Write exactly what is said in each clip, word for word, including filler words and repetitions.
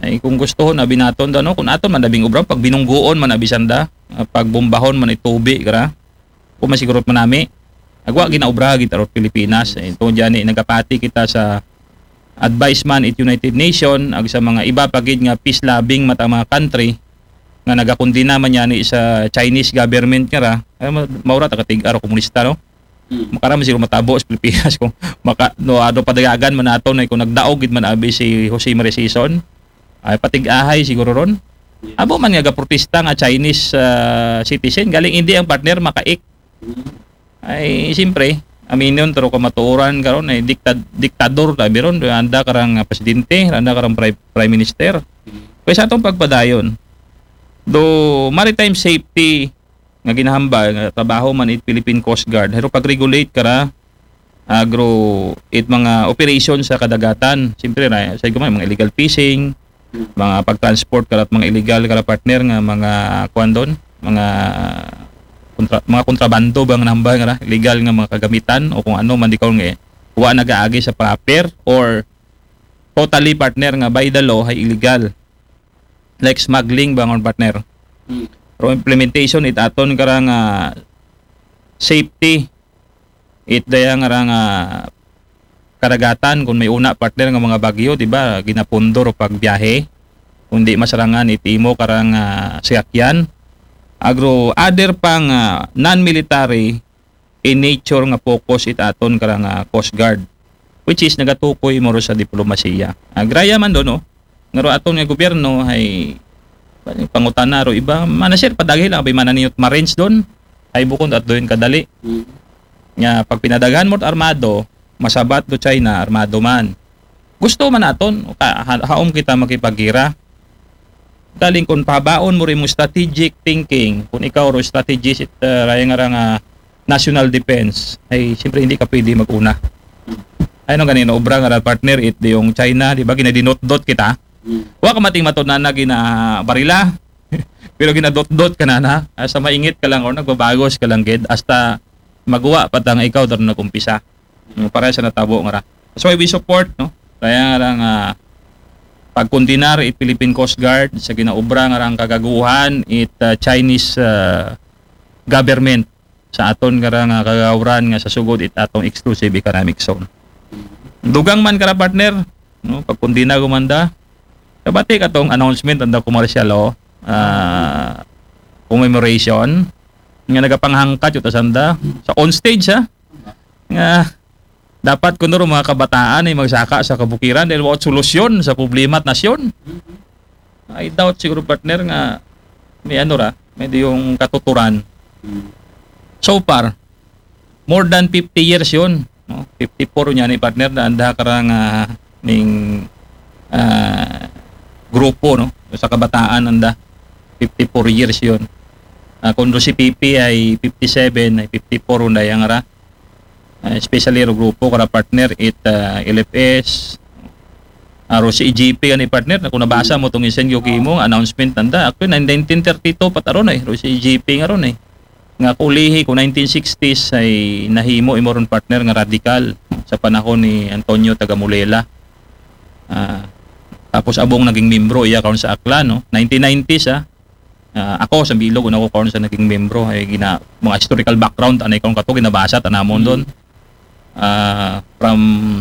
Ay kung gusto na binaton da no, kung aton man labing ubra pag binungguon man abisanda, uh, pag bombahon man itubi kara. Kung masigurot man nami. Agwa ginaubra gid tarot Pilipinas. Ito diyan ni nagapati kita sa advice man it United Nation ag sa mga iba pagid nga peace loving mata mga country nga nagakundina man yani sa Chinese government kara. Ay maura ta katig-aro komunista no. Makara man siguro matabo sa Pilipinas kung maka no ado padagagan man naton ay kung nagdaog gid man abi si Jose Maricison. Ay patig-ahay siguro ron. Abo man nga protesta nga Chinese uh, citizen galing hindi ang partner makaik. Ay siyempre aminon taro ka matuoran karon ay diktad diktador tabi ron anda karang presidente anda karang prime, prime minister kaya sa atong pagpadayon do maritime safety nga ginahambal nga trabaho man it Philippine Coast Guard pero pag-regulate kara agro it mga operation sa kadagatan siyempre na sa mga illegal fishing mga pagtransport karat mga illegal kara partner nga mga kuan don mga kontra, mga kontrabando bang nambal nga illegal nga mga kagamitan o kung ano man di ko nga wa nagaagi sa proper or totally partner nga by the law ay illegal like smuggling bang on partner hmm. Pero implementation it aton karang uh, safety it daya nga nga karagatan kung may una partner nga mga bagyo di ba ginapundor o pagbiyahe kundi masarangan itimo karang uh, siyakyan agro other pang uh, non-military in nature nga focus it aton karang uh, Coast Guard which is nagatukoy mo sa diplomasiya. Agraya man do no. Ngaro aton nga gobyerno ay pangutana ro iba manasir padagay lang bay mananiyot Marines don ay bukod at doon kadali. Nga pag pinadagan mo armado masabat do China armado man. Gusto man aton ha haom kita makipagira. Galing kung pabaon mo rin mo strategic thinking, kung ikaw ro strategist it uh, raya nga nga national defense, ay siyempre hindi ka pwede mag-una. Ay no ganino, obra nga partner it yung China, di ba, ginadinot-dot kita. Wa ka mating matunan na gina barila, pero ginadot-dot ka na na, sa maingit ka lang or nagbabagos ka lang gid, hasta magawa patang ikaw daron nagumpisa. Para sa natabo nga ra. So we support, no? Kaya nga nga pagkundinar it Philippine Coast Guard sa ginaobra nga rang kagaguhan it uh, Chinese uh, government sa aton nga nga kagawran nga sa sugod it atong exclusive economic zone. Dugang man kara partner, no, pagkundina gumanda. Kabati katong announcement anda commercial oh, uh, commemoration nga nagapanghangkat yung tasanda sa on stage ha. Nga dapat kuno mga kabataan ay magsaka sa kabukiran dahil wala solusyon sa problema at nasyon. I doubt siguro partner nga may ano ra, may yung katuturan. So far, more than fifty years yun. No? fifty-four niya ni partner na anda karang uh, ning uh, grupo no sa kabataan anda fifty-four years yun. Uh, kung si P P ay fifty-seven ay fifty-four unday ang ara. Uh, especially ro grupo kara partner it uh, L F S aro si E G P ani partner na kung nabasa mo tong isend yung mo announcement nanda actually nineteen thirty-two pataron eh ro si E G P nga ron eh nga kulihi ko nineteen sixties ay nahimo imo ron partner nga radikal sa panahon ni Antonio Tagamulela. Uh, tapos abong naging membro iya karon sa Aklan no nineteen nineties ah. Uh, ako sa Bilog una ko karon sa naging membro ay gina mga historical background anay karon kato ginabasa tanamon mm-hmm. doon. Uh, from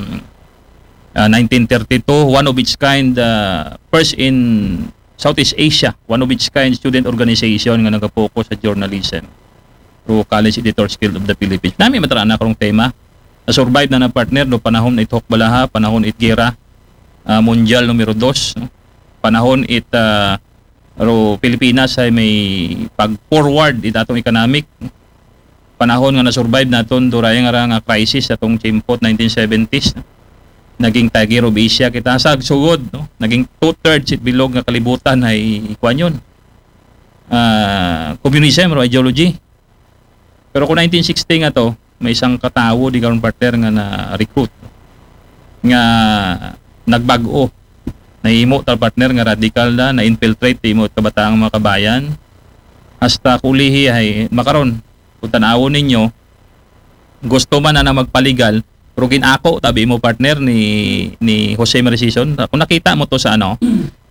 uh, nineteen thirty-two, one of its kind uh, first in Southeast Asia, one of its kind student organization nga nag-focus sa journalism through College Editors Guild of the Philippines. Nami matara na karong tema na survive na ng partner do panahon it Hokbalaha, panahon it Gera uh, Mundial numero dos, no? Panahon it uh, ro Pilipinas ay may pag-forward it atong economic panahon nga na-survive naton duray nga nga crisis atong chimpot nineteen seventies no? Naging Tiger of Asia kita sa sugod no naging two-thirds it bilog nga kalibutan ay kuan yun uh, communism or ideology pero kung nineteen sixty nga to may isang katawo di karon partner nga na recruit nga nagbag-o nahimo tal partner nga radical na na-infiltrate timo kabataang mga kabayan hasta kulihi ay makaron kung tanawon ninyo, gusto man na, na magpaligal, pero ginako, tabi mo partner ni ni Jose Maricison. Kung nakita mo to sa ano,